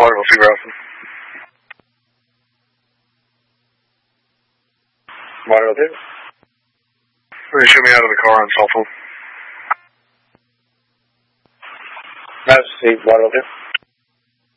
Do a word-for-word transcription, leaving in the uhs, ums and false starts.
Lauderdale two, Ralston. Lauderdale two. They shoot me out of the car on cell phone. That's Steve, Lauderdale two.